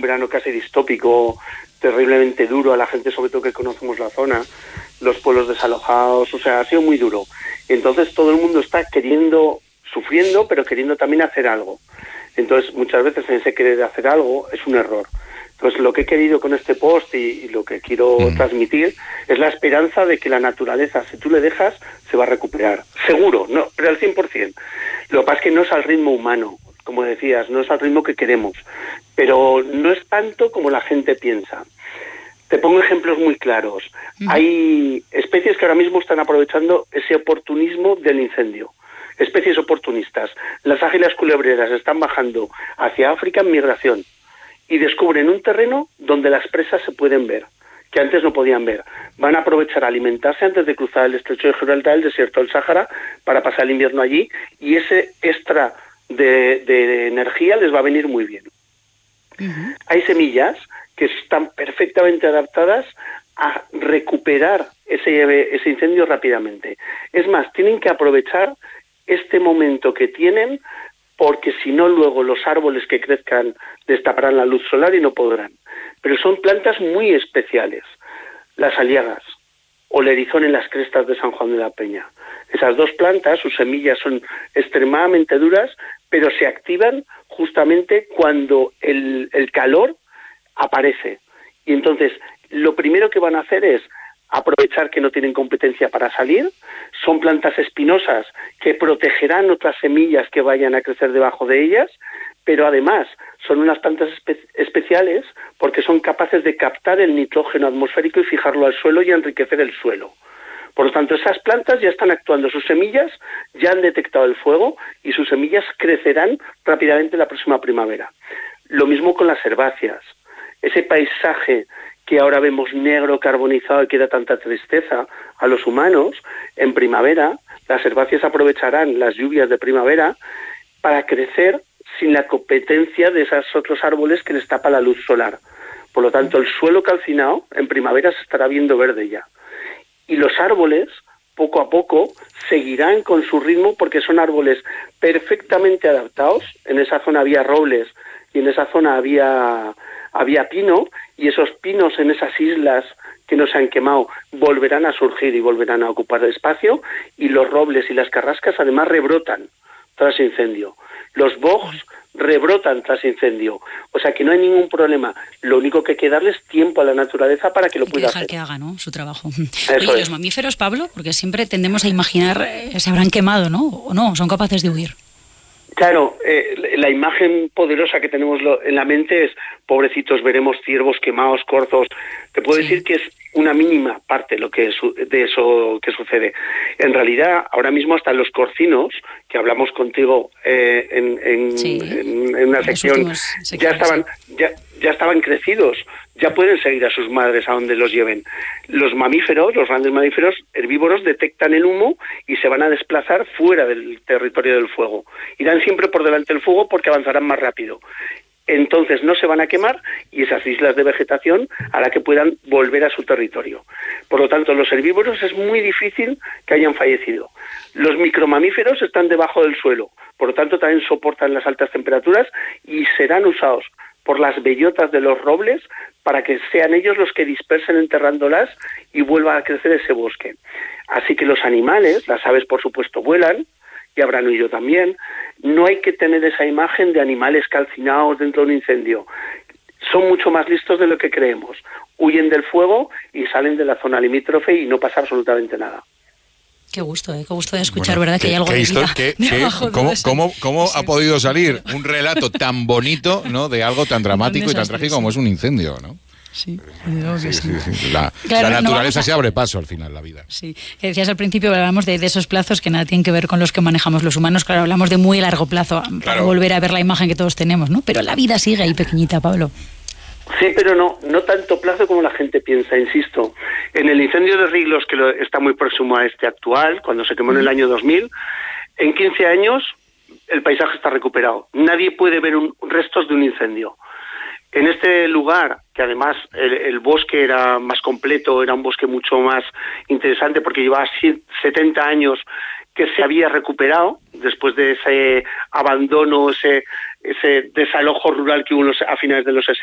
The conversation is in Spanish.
verano casi distópico, terriblemente duro a la gente, sobre todo que conocemos la zona, los pueblos desalojados, o sea, ha sido muy duro. Entonces todo el mundo está sufriendo, pero queriendo también hacer algo. Entonces muchas veces en ese querer hacer algo es un error. Entonces lo que he querido con este post y lo que quiero transmitir es la esperanza de que la naturaleza, si tú le dejas, se va a recuperar. Seguro, no, pero al 100%. Lo que pasa es que no es al ritmo humano, como decías, no es al ritmo que queremos, pero no es tanto como la gente piensa. Te pongo ejemplos muy claros. Hay especies que ahora mismo están aprovechando ese oportunismo del incendio. Especies oportunistas. Las águilas culebreras están bajando hacia África en migración y descubren un terreno donde las presas se pueden ver, que antes no podían ver. Van a aprovechar a alimentarse antes de cruzar el estrecho de Gibraltar, el desierto del Sáhara, para pasar el invierno allí, y ese extra de energía les va a venir muy bien. Hay semillas que están perfectamente adaptadas a recuperar ese incendio rápidamente. Es más, tienen que aprovechar este momento que tienen, porque si no luego los árboles que crezcan destaparán la luz solar y no podrán. Pero son plantas muy especiales, las aliagas o el erizón en las crestas de San Juan de la Peña. Esas dos plantas, sus semillas son extremadamente duras, pero se activan justamente cuando el calor aparece. Y entonces lo primero que van a hacer es aprovechar que no tienen competencia para salir. Son plantas espinosas que protegerán otras semillas que vayan a crecer debajo de ellas, pero además son unas plantas especiales porque son capaces de captar el nitrógeno atmosférico y fijarlo al suelo y enriquecer el suelo. Por lo tanto, esas plantas ya están actuando, sus semillas ya han detectado el fuego y sus semillas crecerán rápidamente la próxima primavera. Lo mismo con las herbáceas. Ese paisaje que ahora vemos negro, carbonizado y que da tanta tristeza a los humanos, en primavera las herbáceas aprovecharán las lluvias de primavera para crecer sin la competencia de esos otros árboles que les tapa la luz solar. Por lo tanto, el suelo calcinado en primavera se estará viendo verde ya. Y los árboles, poco a poco, seguirán con su ritmo porque son árboles perfectamente adaptados. En esa zona había robles y en esa zona había pino, y esos pinos en esas islas que no se han quemado volverán a surgir y volverán a ocupar el espacio, y los robles y las carrascas además rebrotan tras incendio. Los bogs rebrotan tras incendio. O sea que no hay ningún problema. Lo único que hay que darles tiempo a la naturaleza para que lo pueda hacer. Que haga, ¿no?, su trabajo. Eso Oye, los mamíferos, Pablo, porque siempre tendemos a imaginar se habrán quemado, ¿no? O no, son capaces de huir. Claro, la imagen poderosa que tenemos en la mente es, pobrecitos, veremos ciervos quemados, corzos. Te puedo decir que es una mínima parte de eso que sucede. En realidad, ahora mismo hasta los corcinos, que hablamos contigo en una sección, ya estaban crecidos, ya pueden seguir a sus madres a donde los lleven. Los mamíferos, los grandes mamíferos herbívoros, detectan el humo y se van a desplazar fuera del territorio del fuego. Irán siempre por delante del fuego porque avanzarán más rápido. Entonces no se van a quemar y esas islas de vegetación hará que puedan volver a su territorio. Por lo tanto, los herbívoros es muy difícil que hayan fallecido. Los micromamíferos están debajo del suelo, por lo tanto también soportan las altas temperaturas y serán usados por las bellotas de los robles para que sean ellos los que dispersen enterrándolas y vuelva a crecer ese bosque. Así que los animales, las aves por supuesto vuelan, y habrán huido también. No hay que tener esa imagen de animales calcinados dentro de un incendio. Son mucho más listos de lo que creemos. Huyen del fuego y salen de la zona limítrofe y no pasa absolutamente nada. Qué gusto de escuchar, ¿verdad? Que hay algo de vida. ¿Cómo ha podido salir un relato tan bonito, ¿no?, de algo tan dramático y tan trágico como es un incendio, ¿no? Sí, La naturaleza se abre paso al final, la vida. Sí, que decías al principio, hablamos de esos plazos que nada tienen que ver con los que manejamos los humanos. Claro, hablamos de muy largo plazo, para volver a ver la imagen que todos tenemos, ¿no? Pero la vida sigue ahí pequeñita, Pablo. Sí, pero no tanto plazo como la gente piensa, insisto. En el incendio de Riglos, que está muy próximo a este actual, cuando se quemó en el año 2000, en 15 años el paisaje está recuperado. Nadie puede ver restos de un incendio. En este lugar, que además el bosque era más completo, era un bosque mucho más interesante porque llevaba 70 años que se había recuperado después de ese abandono, ese desalojo rural que hubo a finales de los 60.